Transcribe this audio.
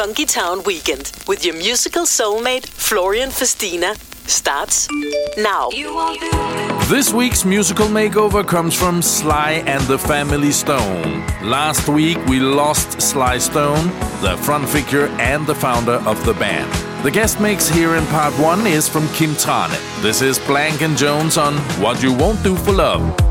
Funky Town Weekend with your musical soulmate, Florian Fastina, starts now. This week's musical makeover comes from Sly and the Family Stone. Last week we lost Sly Stone, the front figure and the founder of the band. The guest mix here in part 1 is from Kim Trane. This is Blank & Jones on What You Won't Do for Love.